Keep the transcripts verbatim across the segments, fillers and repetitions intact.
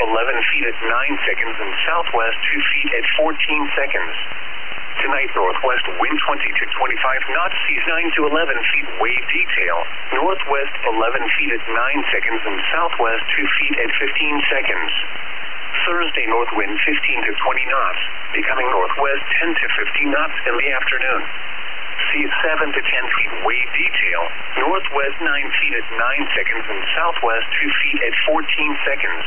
eleven feet at nine seconds and southwest two feet at fourteen seconds. Tonight, northwest wind twenty to twenty-five knots, seas nine to eleven feet, wave detail. Northwest eleven feet at nine seconds and southwest two feet at fifteen seconds. Thursday, north wind fifteen to twenty knots, becoming northwest ten to fifteen knots in the afternoon. Seas seven to ten feet, wave detail. Northwest nine feet at nine seconds and southwest two feet at fourteen seconds.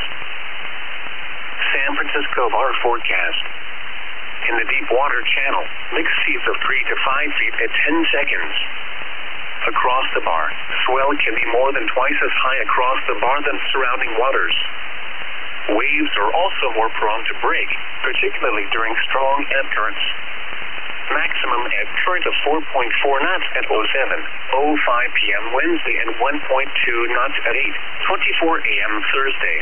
San Francisco bar forecast. In the deep water channel, mixed seas of three to five feet at ten seconds. Across the bar, swell can be more than twice as high across the bar than surrounding waters. Waves are also more prone to break, particularly during strong ebb currents. Maximum ebb current of four point four knots at oh seven oh five p m Wednesday and one point two knots at eight twenty-four a m Thursday.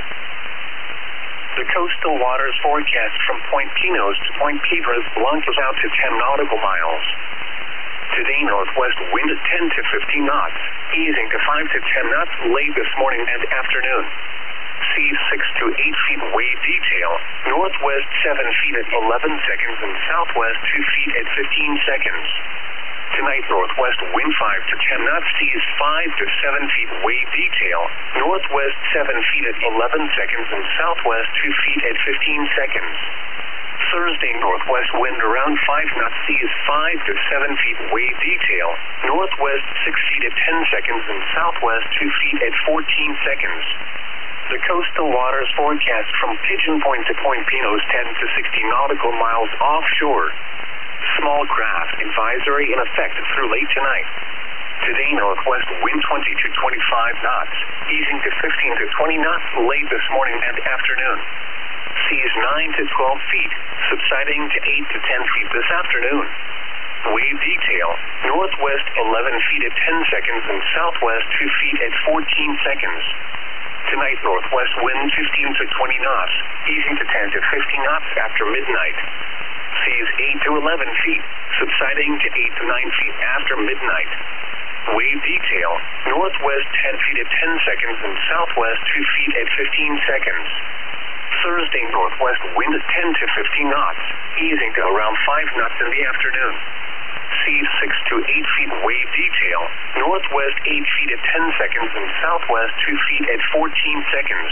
The coastal waters forecast from Point Pinos to Point Piedras Blancas out to ten nautical miles. Today, northwest wind at ten to fifteen knots, easing to five to ten knots late this morning and afternoon. Seas six to eight feet, wave detail. Northwest seven feet at eleven seconds and southwest two feet at fifteen seconds. Tonight, northwest wind five to ten knots, seas five to seven feet, wave detail. Northwest seven feet at eleven seconds and southwest two feet at fifteen seconds. Thursday, northwest wind around five knots, seas five to seven feet, wave detail. Northwest six feet at ten seconds and southwest two feet at fourteen seconds. The coastal waters forecast from Pigeon Point to Point Pinos ten to sixty nautical miles offshore. Small craft advisory in effect through late tonight. Today, northwest wind twenty to twenty-five knots, easing to fifteen to twenty knots late this morning and afternoon. Seas nine to twelve feet, subsiding to eight to ten feet this afternoon. Wave detail, northwest eleven feet at ten seconds and southwest two feet at fourteen seconds. Tonight, northwest wind fifteen to twenty knots, easing to ten to fifteen knots after midnight. Seas eight to eleven feet, subsiding to eight to nine feet after midnight. Wave detail, northwest ten feet at ten seconds and southwest two feet at fifteen seconds. Thursday, northwest wind ten to fifteen knots, easing to around five knots in the afternoon. Seas six to eight feet, wave detail. Northwest eight feet at ten seconds and southwest two feet at fourteen seconds.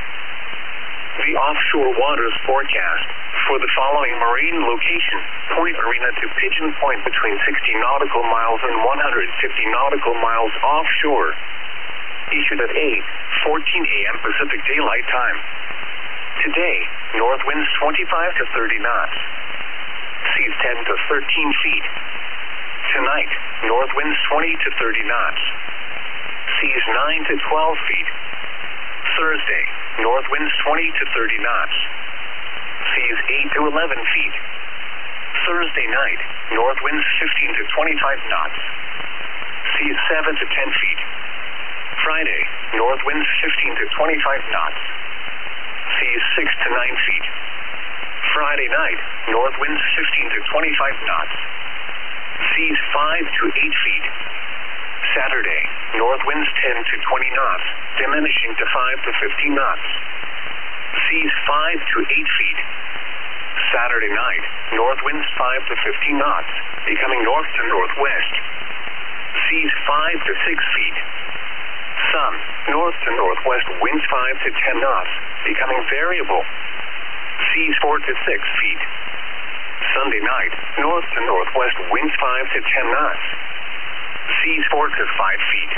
The offshore waters forecast for the following marine location: Point Arena to Pigeon Point between sixty nautical miles and one hundred fifty nautical miles offshore. Issued at eight fourteen a m Pacific Daylight Time. Today, north winds twenty-five to thirty knots. Seas ten to thirteen feet. Tonight, north winds twenty to thirty knots. Seas nine to twelve feet. Thursday, north winds twenty to thirty knots. Seas eight to eleven feet. Thursday night, north winds fifteen to twenty-five knots. Seas seven to ten feet. Friday, north winds fifteen to twenty-five knots. Seas six to nine feet. Friday night, north winds fifteen to twenty-five knots. Seas five to eight feet. Saturday, north winds ten to twenty knots, diminishing to five to fifteen knots. Seas five to eight feet. Saturday night, north winds five to fifteen knots, becoming north to northwest. Seas five to six feet. Sun, north to northwest, winds five to ten knots, becoming variable. Seas four to six feet. Sunday night, north to northwest, winds five to ten knots. Seas four to five feet.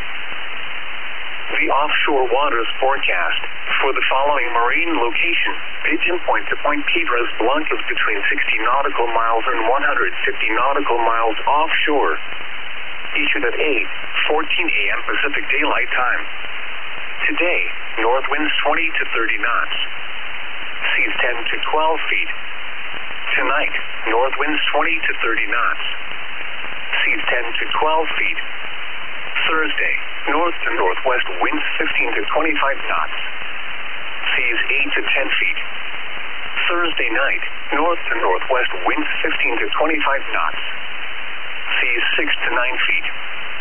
The offshore waters forecast for the following marine location: Pigeon Point to Point Piedras Blancas between sixty nautical miles and one hundred fifty nautical miles offshore. Issued at eight fourteen a m Pacific Daylight Time. Today, north winds twenty to thirty knots. Seas ten to twelve feet. Tonight, north winds twenty to thirty knots. Seas ten to twelve feet. Thursday, north to northwest, winds fifteen to twenty-five knots. Seas eight to ten feet. Thursday night, north to northwest, winds fifteen to twenty-five knots. Seas six to nine feet.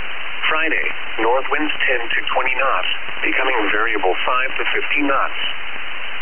Friday, north winds ten to twenty knots, becoming variable five to fifteen knots.